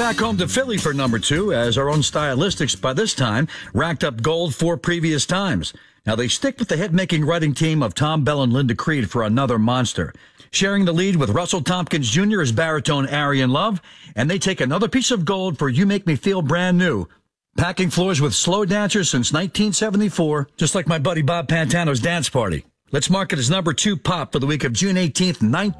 back home to Philly for number 2, as our own Stylistics by this time racked up gold 4 previous times. Now they stick with the hit-making writing team of Tom Bell and Linda Creed for another monster. Sharing the lead with Russell Tompkins Jr. is baritone Arian Love, and they take another piece of gold for You Make Me Feel Brand New. Packing floors with slow dancers since 1974, just like my buddy Bob Pantano's dance party. Let's mark it as number 2 pop for the week of June 18th, 19...